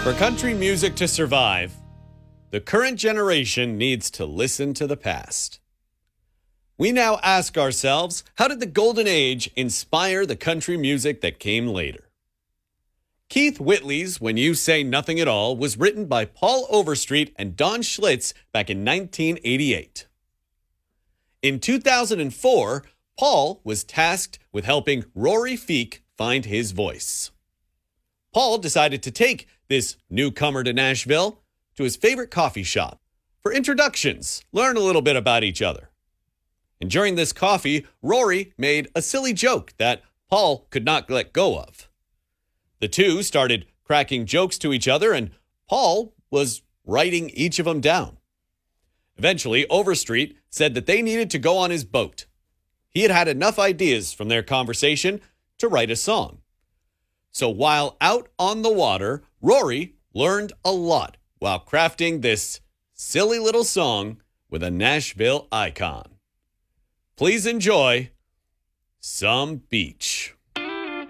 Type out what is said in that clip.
For country music to survive, the current generation needs to listen to the past. We now ask ourselves, how did the Golden Age inspire the country music that came later? Keith Whitley's When You Say Nothing at All was written by Paul Overstreet and Don Schlitz back in 1988. In 2004, Paul was tasked with helping Rory Feek find his voice. Paul decided to take this newcomer to Nashville to his favorite coffee shop for introductions, learn a little bit about each other. And during this coffee, Rory made a silly joke that Paul could not let go of. The two started cracking jokes to each other, and Paul was writing each of them down. Eventually, Overstreet said that they needed to go on his boat. He had had enough ideas from their conversation to write a song. So while out on the water, Rory learned a lot while crafting this silly little song with a Nashville icon. Please enjoy Some Beach.